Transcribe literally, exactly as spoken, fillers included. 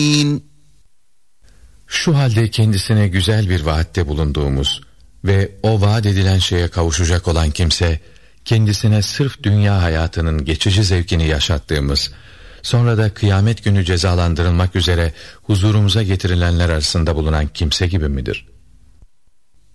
Şu halde kendisine güzel bir vaatte bulunduğumuz ve o vaat edilen şeye kavuşacak olan kimse, kendisine sırf dünya hayatının geçici zevkini yaşattığımız, sonra da kıyamet günü cezalandırılmak üzere huzurumuza getirilenler arasında bulunan kimse gibi midir?